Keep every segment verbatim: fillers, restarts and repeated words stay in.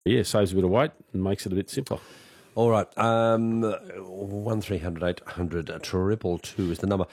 yeah, saves a bit of weight and makes it a bit simpler. All right, um, one three hundred eight hundred triple two is the number.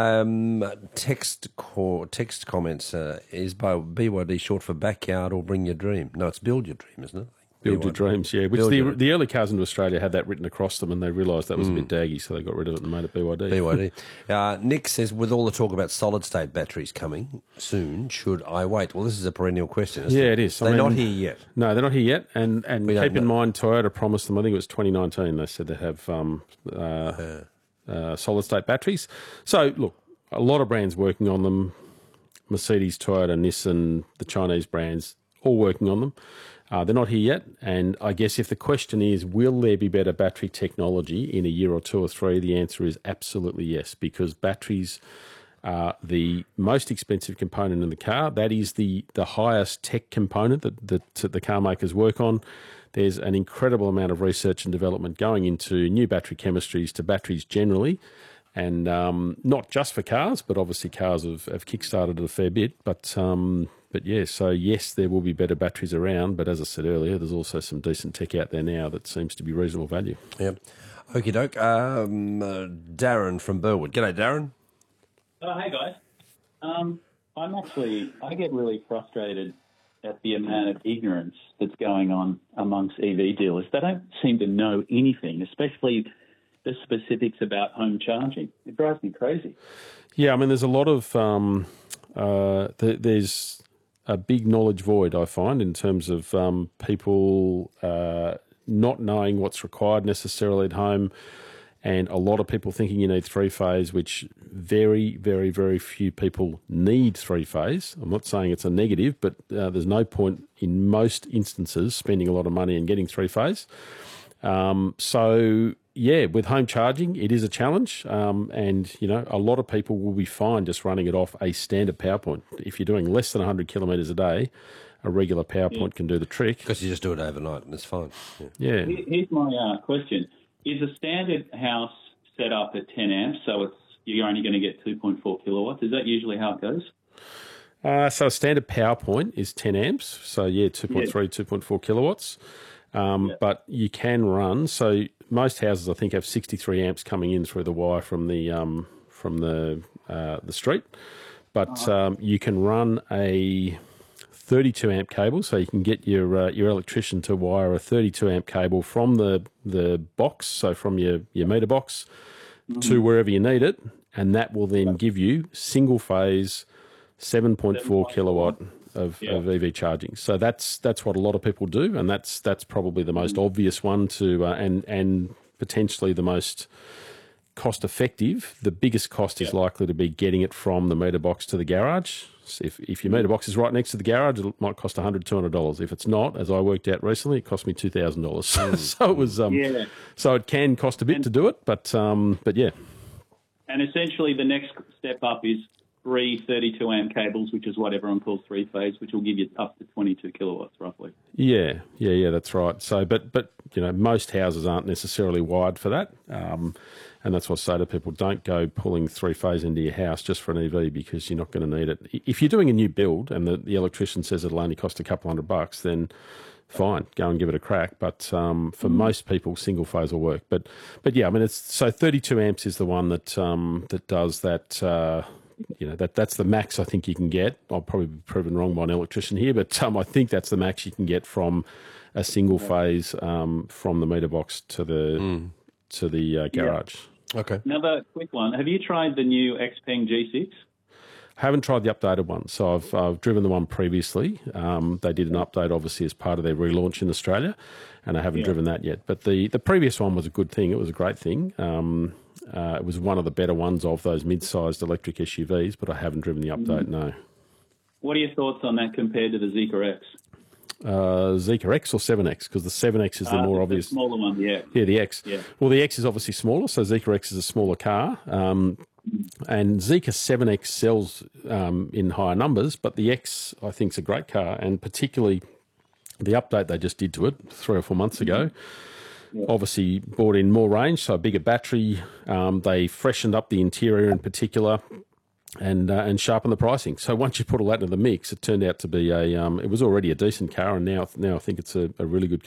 Um, text co- text comments uh, is by B Y D short for backyard or bring your dream? No, it's build your dream, isn't it? Build your B Y D. dreams, yeah. Which Build the your- the early cars into Australia had that written across them, and they realised that was a bit daggy, so they got rid of it and made it B Y D. B Y D. Uh, Nick says, with all the talk about solid-state batteries coming soon, should I wait? Well, this is a perennial question, isn't Yeah, it? it is. I They're mean- not here yet. No, they're not here yet. And and We don't keep in know. mind, Toyota promised them, I think it was twenty nineteen, they said they have um, uh, uh, solid-state batteries. So, look, a lot of brands working on them. Mercedes, Toyota, Nissan, the Chinese brands, all working on them. Uh, they're not here yet. And I guess if the question is, will there be better battery technology in a year or two or three, the answer is absolutely yes, because batteries are the most expensive component in the car. That is the, the highest tech component that, that the car makers work on. There's an incredible amount of research and development going into new battery chemistries to batteries generally. And um, not just for cars, but obviously cars have, have kickstarted it a fair bit. But um, but yeah, so yes, there will be better batteries around. But as I said earlier, there's also some decent tech out there now that seems to be reasonable value. Yep. Okie doke. Um, uh, Darren from Burwood. G'day, Darren. Oh, hey guys. Um, I'm actually, I get really frustrated at the amount of ignorance that's going on amongst E V dealers. They don't seem to know anything, especially the specifics about home charging. It drives me crazy. Yeah, I mean, there's a lot of um, uh, th- there's a big knowledge void, I find, in terms of um, people uh, not knowing what's required necessarily at home, and a lot of people thinking you need three phase, which very, very, very few people need three phase. I'm not saying it's a negative, but uh, there's no point in most instances spending a lot of money and getting three phase. Um, so. Yeah, with home charging, it is a challenge, um, and you know a lot of people will be fine just running it off a standard power point. If you're doing less than one hundred kilometres a day, a regular power Yeah. point can do the trick. Because you just do it overnight and it's fine. Yeah. Yeah, Here- Here's my uh, question. Is a standard house set up at ten amps, so it's you're only going to get two point four kilowatts? Is that usually how it goes? uh, so a standard power point is ten amps. So yeah, two point three, two point four kilowatts. Um, Yeah. But you can run. So most houses, I think, have sixty-three amps coming in through the wire from the um, from the uh, the street. But um, you can run a thirty-two amp cable, so you can get your uh, your electrician to wire a thirty-two amp cable from the the box, so from your your meter box to wherever you need it, and that will then give you single phase seven point four kilowatt of, Yeah. of E V charging. So that's that's what a lot of people do, and that's that's probably the most obvious one to uh, and and potentially the most cost effective. The biggest cost is likely to be getting it from the meter box to the garage. So if if your meter box is right next to the garage, it might cost one hundred dollars, two hundred dollars. If it's not, as I worked out recently, it cost me two thousand dollars. So it was um, Yeah. so it can cost a bit to do it, but um, but yeah. And essentially the next step up is three thirty-two amp cables, which is what everyone calls three phase, which will give you up to twenty-two kilowatts roughly. Yeah, yeah, yeah, that's right. So, but but you know, most houses aren't necessarily wired for that, um, and that's what I say to people: don't go pulling three phase into your house just for an E V because you're not going to need it. If you're doing a new build and the, the electrician says it'll only cost a couple hundred bucks, then fine, go and give it a crack. But um, for most people, single phase will work. But but yeah, I mean, it's so thirty-two amps is the one that um, that does that. Uh, You know, that that's the max I think you can get. I'll probably be proven wrong by an electrician here, but um, I think that's the max you can get from a single phase um, from the meter box to the to the uh, garage. Okay. Another quick one. Have you tried the new Xpeng G six? I haven't tried the updated one, so I've I've driven the one previously. Um, they did an update, obviously, as part of their relaunch in Australia, and I haven't Yeah. driven that yet. But the, the previous one was a good thing. It was a great thing. Um, uh, it was one of the better ones of those mid-sized electric S U Vs, but I haven't driven the update, no. What are your thoughts on that compared to the Zeekr X? Uh, Zeekr X or seven X? Because the seven X is the Uh, more the obvious. smaller one, yeah. Yeah, the X. Yeah. Well, the X is obviously smaller, so Zeekr X is a smaller car. Um, and Zeekr seven X sells um, in higher numbers, but the X, I think, is a great car, and particularly the update they just did to it three or four months ago. Obviously brought in more range, so a bigger battery. Um, they freshened up the interior in particular, and uh, and sharpened the pricing. So once you put all that into the mix, it turned out to be a. Um, it was already a decent car, and now now I think it's a, a really good